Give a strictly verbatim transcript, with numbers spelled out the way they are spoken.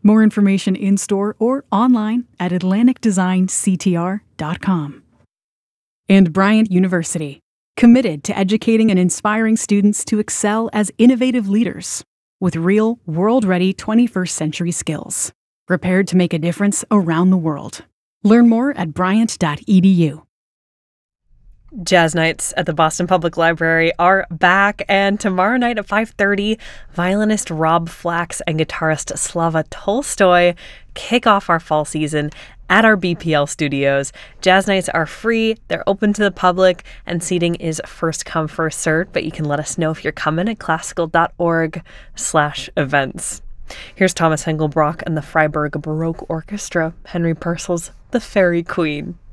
More information in-store or online at atlantic design c t r dot com. And Bryant University, committed to educating and inspiring students to excel as innovative leaders with real, world-ready twenty-first century skills, prepared to make a difference around the world. Learn more at bryant dot e d u. Jazz Nights at the Boston Public Library are back, and tomorrow night at five thirty, violinist Rob Flax and guitarist Slava Tolstoy kick off our fall season at our B P L studios. Jazz Nights are free, they're open to the public, and seating is first come, first served, but you can let us know if you're coming at classical.org slash events. Here's Thomas Engelbrock and the Freiburg Baroque Orchestra, Henry Purcell's The Fairy Queen.